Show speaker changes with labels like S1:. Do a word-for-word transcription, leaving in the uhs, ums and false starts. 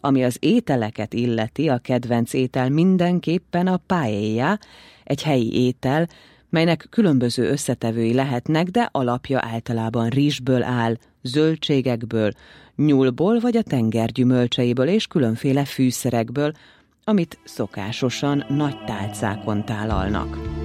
S1: Ami az ételeket illeti, a kedvenc étel mindenképpen a paella, egy helyi étel, melynek különböző összetevői lehetnek, de alapja általában rizsből áll, zöldségekből, nyúlból vagy a tenger gyümölcseiből és különféle fűszerekből, amit szokásosan nagy tálcákon tálalnak.